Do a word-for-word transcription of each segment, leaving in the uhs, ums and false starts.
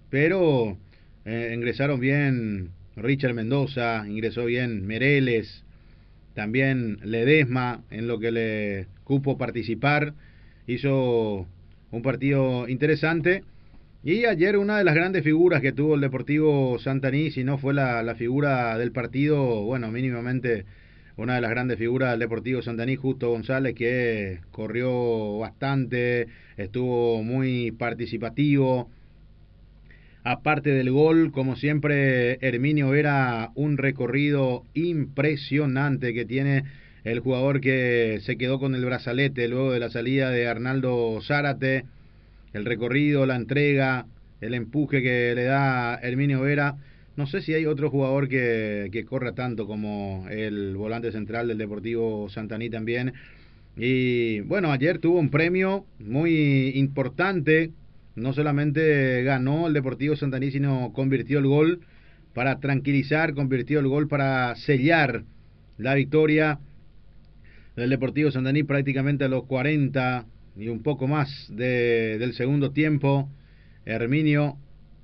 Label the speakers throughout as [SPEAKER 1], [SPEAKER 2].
[SPEAKER 1] pero eh, ingresaron bien Richard Mendoza, ingresó bien Mereles, también Ledesma, en lo que le cupo participar, hizo un partido interesante. Y ayer una de las grandes figuras que tuvo el Deportivo Santaní, si no fue la, la figura del partido, bueno, mínimamente una de las grandes figuras del Deportivo Santaní, Justo González, que corrió bastante, estuvo muy participativo. Aparte del gol, como siempre, Herminio era un recorrido impresionante que tiene el jugador que se quedó con el brazalete luego de la salida de Arnaldo Zárate. El recorrido, la entrega, el empuje que le da Herminio Vera. No sé si hay otro jugador que, que corra tanto como el volante central del Deportivo Santaní también. Y bueno, ayer tuvo un premio muy importante. No solamente ganó el Deportivo Santaní, sino convirtió el gol para tranquilizar, convirtió el gol para sellar la victoria del Deportivo Santaní prácticamente a los cuarenta y un poco más de, del segundo tiempo. Herminio,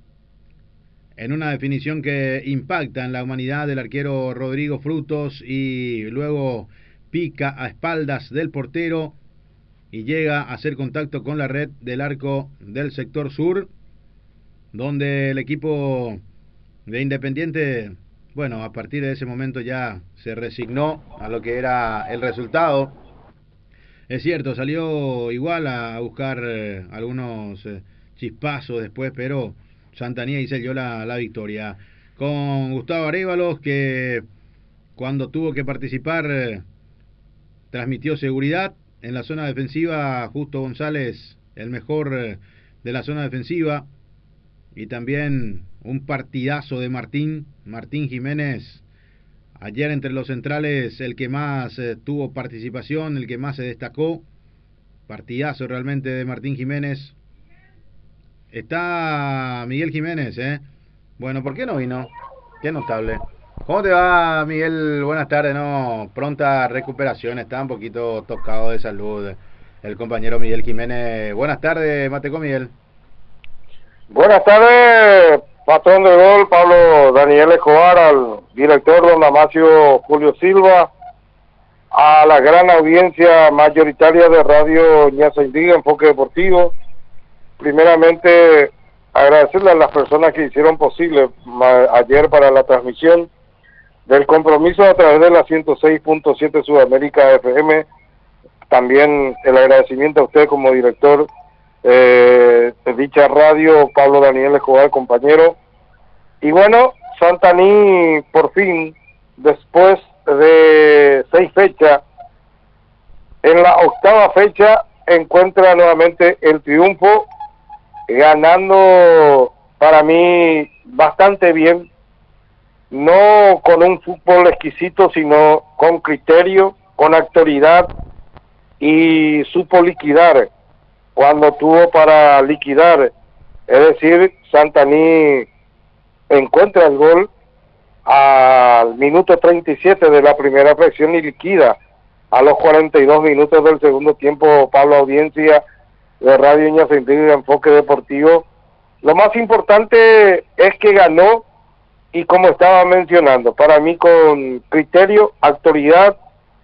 [SPEAKER 1] en una definición que impacta en la humanidad del arquero Rodrigo Frutos, y luego pica a espaldas del portero y llega a hacer contacto con la red del arco del sector sur, donde el equipo de Independiente, bueno, a partir de ese momento ya se resignó a lo que era el resultado. Es cierto, salió igual a buscar eh, algunos eh, chispazos después, pero Santanía y selló la, la victoria. Con Gustavo Arévalos, que cuando tuvo que participar eh, transmitió seguridad. En la zona defensiva, Justo González, el mejor eh, de la zona defensiva. Y también un partidazo de Martín, Martín Jiménez. Ayer entre los centrales el que más eh, tuvo participación, el que más se destacó. Partidazo realmente de Martín Jiménez. Está Miguel Jiménez, ¿eh? Bueno, ¿por qué no vino? Qué notable. ¿Cómo te va, Miguel? Buenas tardes, ¿no? Pronta recuperación, está un poquito tocado de salud el compañero Miguel Jiménez. Buenas tardes, Mateco Miguel.
[SPEAKER 2] Buenas tardes, patrón de gol, Pablo Daniel Escobar, al director don Damasio Julio Silva, a la gran audiencia mayoritaria de Radio Ñaza Indiga, Enfoque Deportivo. Primeramente, agradecerle a las personas que hicieron posible ayer para la transmisión del compromiso a través de la ciento seis punto siete Sudamérica F M. También el agradecimiento a usted como director eh, de dicha radio, Pablo Daniel Escobar, compañero. Y bueno, Santaní por fin, después de seis fechas, en la octava fecha encuentra nuevamente el triunfo, ganando para mí bastante bien, no con un fútbol exquisito, sino con criterio, con autoridad, y supo liquidar cuando tuvo para liquidar. Es decir, Santaní encuentra el gol al minuto treinta y siete de la primera fracción y liquida a los cuarenta y dos minutos del segundo tiempo. Pablo, audiencia de Radio Ñaza Indiga de Enfoque Deportivo, lo más importante es que ganó, y como estaba mencionando, para mí con criterio, autoridad,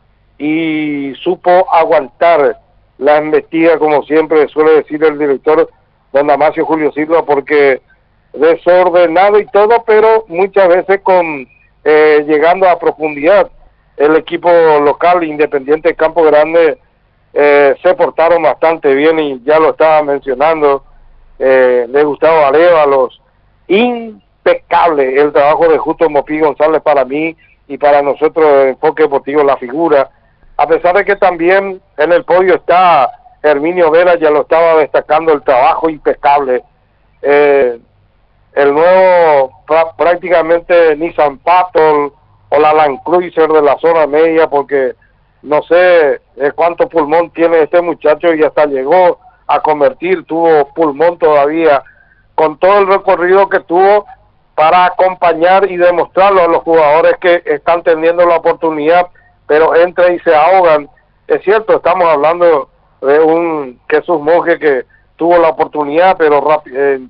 [SPEAKER 2] y supo aguantar la embestida, como siempre suele decir el director don Damasio Julio Silva, porque desordenado y todo, pero muchas veces con eh, llegando a profundidad. El equipo local Independiente Campo Grande eh, se portaron bastante bien, y ya lo estaba mencionando eh, de Gustavo Arévalos, impecable el trabajo de Justo Mopí González para mí y para nosotros de Enfoque Deportivo, la figura, a pesar de que también en el podio está Herminio Vera, ya lo estaba destacando, el trabajo impecable. Eh, el nuevo prácticamente Nissan Patrol o la Land Cruiser de la zona media, porque no sé eh, cuánto pulmón tiene este muchacho, y hasta llegó a convertir, tuvo pulmón todavía, con todo el recorrido que tuvo para acompañar y demostrarlo a los jugadores que están teniendo la oportunidad, pero entran y se ahogan. Es cierto, estamos hablando de un Jesús Monge que tuvo la oportunidad, pero rápido, eh,